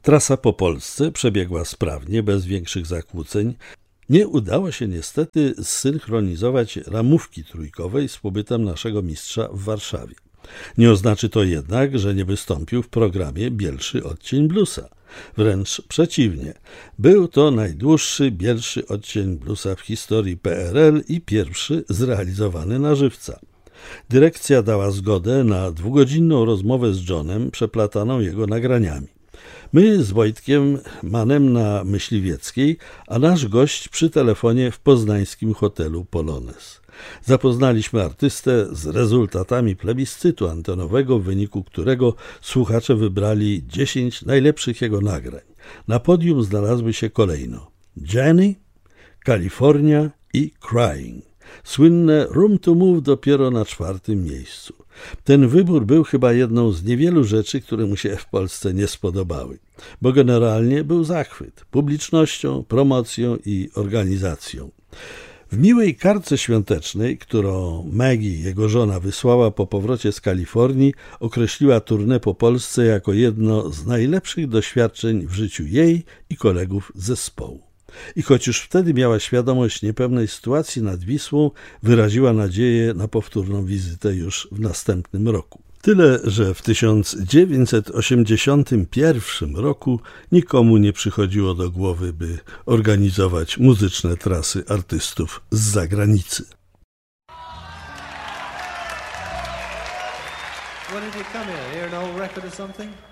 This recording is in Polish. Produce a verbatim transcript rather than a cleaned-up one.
Trasa po Polsce przebiegła sprawnie, bez większych zakłóceń. Nie udało się niestety zsynchronizować ramówki trójkowej z pobytem naszego mistrza w Warszawie. Nie oznacza to jednak, że nie wystąpił w programie Bielszy odcień bluesa. Wręcz przeciwnie. Był to najdłuższy bielszy odcień bluesa w historii P R L i pierwszy zrealizowany na żywca. Dyrekcja dała zgodę na dwugodzinną rozmowę z Johnem, przeplataną jego nagraniami. My z Wojtkiem Manem na Myśliwieckiej, a nasz gość przy telefonie w poznańskim hotelu Polones. Zapoznaliśmy artystę z rezultatami plebiscytu antenowego, w wyniku którego słuchacze wybrali dziesięć najlepszych jego nagrań. Na podium znalazły się kolejno Jenny, California i Crying. Słynne Room to Move dopiero na czwartym miejscu. Ten wybór był chyba jedną z niewielu rzeczy, które mu się w Polsce nie spodobały, bo generalnie był zachwyt publicznością, promocją i organizacją. W miłej kartce świątecznej, którą Maggie, jego żona, wysłała po powrocie z Kalifornii, określiła tournée po Polsce jako jedno z najlepszych doświadczeń w życiu jej i kolegów z zespołu. I choć już wtedy miała świadomość niepewnej sytuacji nad Wisłą, wyraziła nadzieję na powtórną wizytę już w następnym roku. Tyle, że w tysiąc dziewięćset osiemdziesiątym pierwszym roku nikomu nie przychodziło do głowy, by organizować muzyczne trasy artystów z zagranicy. When did you come here? Hear an old record or something?